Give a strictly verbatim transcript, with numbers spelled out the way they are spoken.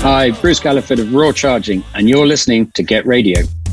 Hi, Bruce Galliford of Raw Charging, and you're listening to Get Radio.